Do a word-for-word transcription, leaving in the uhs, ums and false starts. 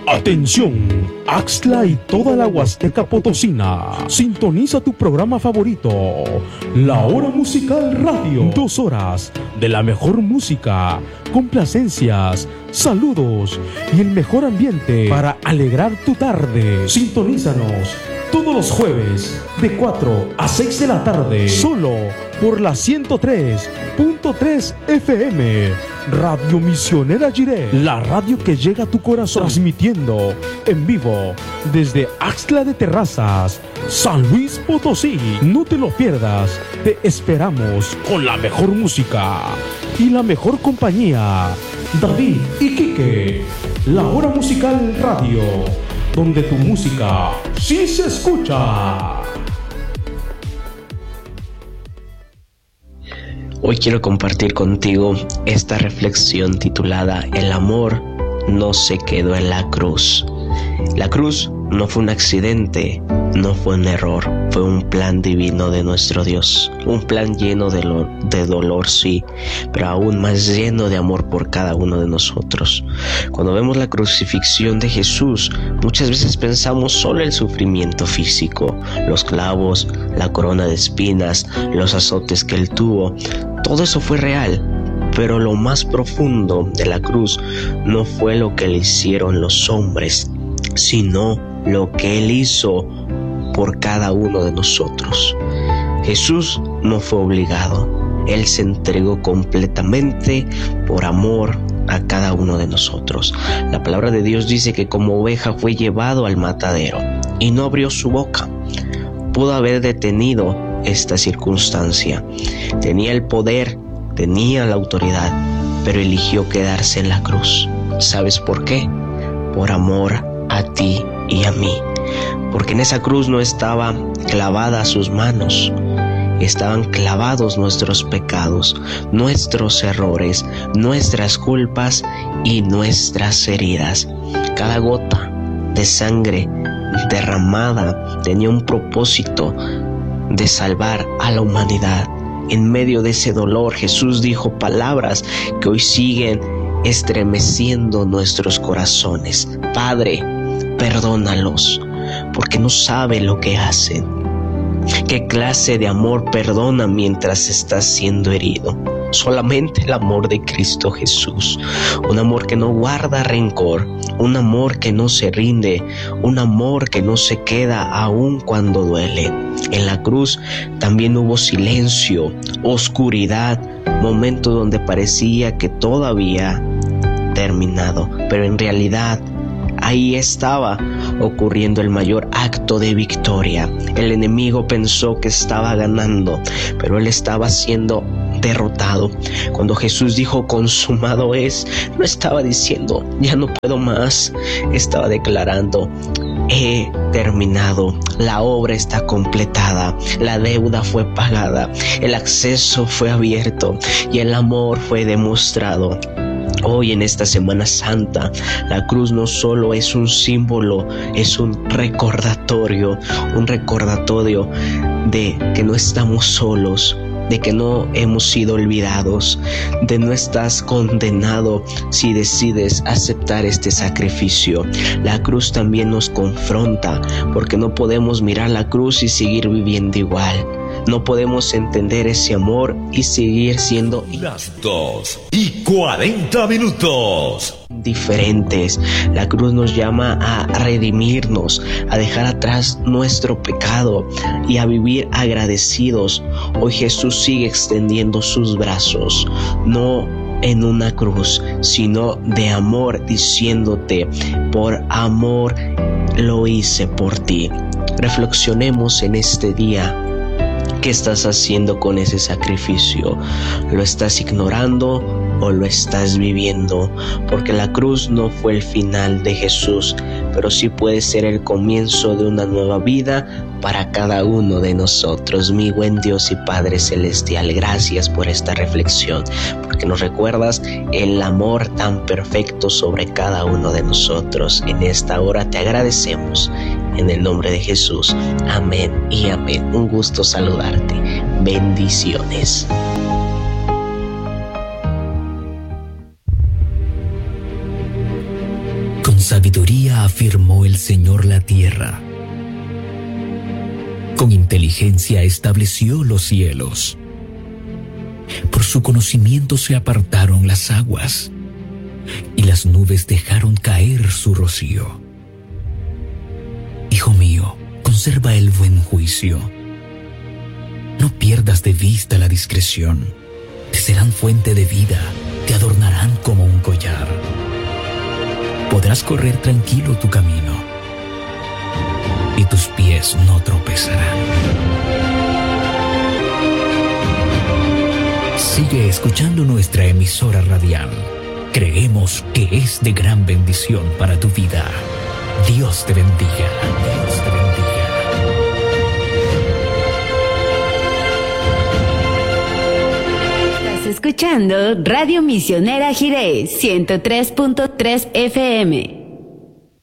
Atención, Axtla y toda la Huasteca Potosina. Sintoniza tu programa favorito, La Hora Musical Radio. Dos horas de la mejor música, complacencias, saludos y el mejor ambiente para alegrar tu tarde. Sintonízanos todos los jueves de cuatro a seis de la tarde, solo por la ciento tres punto tres F M, Radio Misionera Jiré, la radio que llega a tu corazón, transmitiendo en vivo desde Axtla de Terrazas, San Luis Potosí. No te lo pierdas, te esperamos con la mejor música y la mejor compañía. David y Quique, La Hora Musical Radio, donde tu música sí se escucha. Hoy quiero compartir contigo esta reflexión titulada El amor no se quedó en la cruz. La cruz no fue un accidente, no fue un error, fue un plan divino de nuestro Dios. Un plan lleno de, lo, de dolor, sí, pero aún más lleno de amor por cada uno de nosotros. Cuando vemos la crucifixión de Jesús, muchas veces pensamos solo en el sufrimiento físico, los clavos, la corona de espinas, los azotes que Él tuvo. Todo eso fue real, pero lo más profundo de la cruz no fue lo que le hicieron los hombres, sino lo que Él hizo por cada uno de nosotros. Jesús no fue obligado, Él se entregó completamente por amor a cada uno de nosotros. La palabra de Dios dice que como oveja fue llevado al matadero y no abrió su boca. Pudo haber detenido esta circunstancia, tenía el poder, tenía la autoridad, pero eligió quedarse en la cruz. ¿Sabes por qué? Por amor a ti y a mí, porque en esa cruz no estaba clavada sus manos, estaban clavados nuestros pecados, nuestros errores, nuestras culpas y nuestras heridas. Cada gota de sangre derramada tenía un propósito de salvar a la humanidad. En medio de ese dolor, Jesús dijo palabras que hoy siguen estremeciendo nuestros corazones. Padre, perdónalos, porque no saben lo que hacen. ¿Qué clase de amor perdona mientras estás siendo herido? Solamente el amor de Cristo Jesús, un amor que no guarda rencor, un amor que no se rinde, un amor que no se queda aun cuando duele. En la cruz también hubo silencio, oscuridad, momentos donde parecía que todo había terminado, pero en realidad ahí estaba ocurriendo el mayor acto de victoria. El enemigo pensó que estaba ganando, pero él estaba siendo derrotado. Cuando Jesús dijo consumado es, no estaba diciendo ya no puedo más, estaba declarando he terminado, la obra está completada, la deuda fue pagada, el acceso fue abierto y el amor fue demostrado. Hoy en esta Semana Santa, la cruz no solo es un símbolo, es un recordatorio, un recordatorio de que no estamos solos, de que no hemos sido olvidados, de no estás condenado si decides aceptar este sacrificio. La cruz también nos confronta, porque no podemos mirar la cruz y seguir viviendo igual. No podemos entender ese amor y seguir siendo las dos y cuarenta minutos diferentes. La cruz nos llama a redimirnos, a dejar atrás nuestro pecado y a vivir agradecidos. Hoy Jesús sigue extendiendo sus brazos, no en una cruz, sino de amor, diciéndote, por amor lo hice por ti. Reflexionemos en este día. ¿Qué estás haciendo con ese sacrificio? ¿Lo estás ignorando o lo estás viviendo? Porque la cruz no fue el final de Jesús, pero sí puede ser el comienzo de una nueva vida para cada uno de nosotros. Mi buen Dios y Padre Celestial, gracias por esta reflexión, porque nos recuerdas el amor tan perfecto sobre cada uno de nosotros. En esta hora te agradecemos. En el nombre de Jesús. Amén y amén. Un gusto saludarte. Bendiciones. Con sabiduría afirmó el Señor la tierra. Con inteligencia estableció los cielos. Por su conocimiento se apartaron las aguas, y las nubes dejaron caer su rocío. Hijo mío, conserva el buen juicio. No pierdas de vista la discreción. Te serán fuente de vida, te adornarán como un collar. Podrás correr tranquilo tu camino, y tus pies no tropezarán. Sigue escuchando nuestra emisora radial. Creemos que es de gran bendición para tu vida. Dios te bendiga. Dios te bendiga. Estás escuchando Radio Misionera Jiré ciento tres punto tres F M.